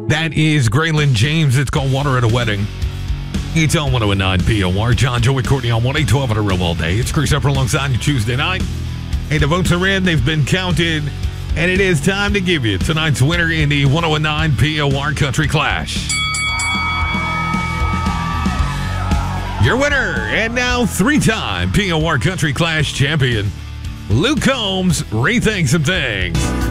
That is Graylin James. It's called Water at a Wedding. It's on 109 POR. John, Joey, Courtney on 1-812 on a row all day. It's Chris Upper alongside you Tuesday night. Hey, the votes are in. They've been counted. And it is time to give you tonight's winner in the 109 POR Country Clash. Your winner, and now three-time POR Country Clash champion, Luke Combs, rethinks some things.